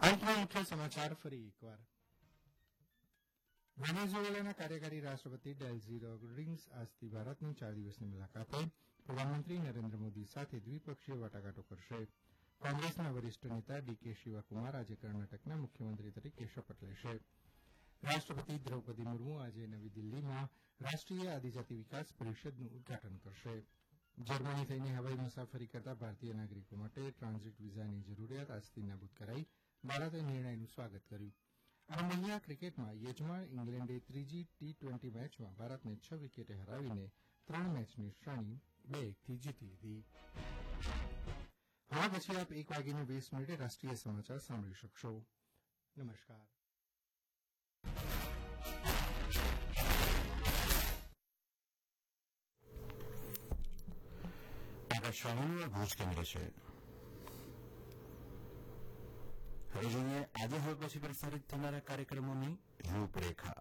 અંતમાં મુખ્ય સમાચાર ફરી એકવાર. વેનેઝુએલાના કાર્યકારી રાષ્ટ્રપતિ ડેલ્સી રોડ્રિગ્સ આજથી ભારતની 4 દિવસની મુલાકાતે પ્રધાનમંત્રી નરેન્દ્ર મોદી સાથે દ્વિપક્ષીય વાટાઘાટો કરશે. કોંગ્રેસના વરિષ્ઠ નેતા ડીકે શિવકુમાર આજે કર્ણાટકના મુખ્યમંત્રી તરીકે શપથ લેશે. રાષ્ટ્રપતિ દ્રૌપદી મુર્મુ આજે નવી દિલ્હીમાં રાષ્ટ્રીય આદિજાતિ વિકાસ પરિષદનું ઉદઘાટન કરશે. જર્મની થઈને હવાઈ મુસાફરી કરતા ભારતીય નાગરિકો માટે ટ્રાન્ઝિટ વિઝાની જરૂરિયાત આજથી નાબૂદ કરાઈ. ભારતે નિર્ણયનું સ્વાગત કર્યું. અને મહિલા ક્રિકેટમાં યજમાન ઇંગ્લેન્ડે ત્રીજી ટી20 મેચમાં ભારતને 6 વિકેટે હરાવીને 3 મેચની શ્રેણી 2-1થી જીતી લીધી. હવે પછી આપ 1:20 રાષ્ટ્રીય સમાચાર સાંભળી શકશો. નમસ્કાર. આકાશવાણીનું ભુજ કેન્દ્ર છે. હવે જોઈએ આજે હવે પછી પ્રસારિત થનારા કાર્યક્રમોની રૂપરેખા.